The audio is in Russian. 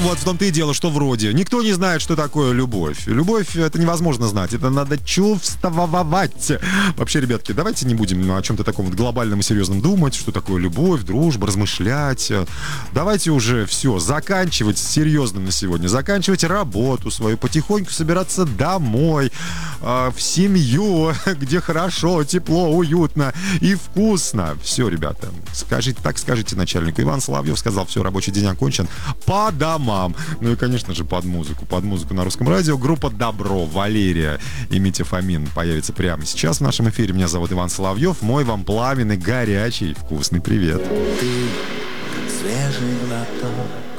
Вот в том-то и дело, что вроде. Никто не знает, что такое любовь. Любовь — это невозможно знать. Это надо чувствовать. Вообще, ребятки, давайте не будем о чем-то таком вот глобальном и серьезном думать, что такое любовь, дружба, размышлять. Давайте уже все, заканчивать серьезным на сегодня. Заканчивать работу свою, потихоньку собираться домой, в семью, где хорошо, тепло, уютно и вкусно. Все, ребята, скажите начальнику. Иван Соловьев сказал: все, рабочий день окончен. По домам. Ну и, конечно же, под музыку. Под музыку на Русском радио. Группа «Добро», Валерия и Митя Фомин появится прямо сейчас в нашем эфире. Меня зовут Иван Соловьев. Мой вам пламенный, горячий, вкусный привет. Ты свежий глоток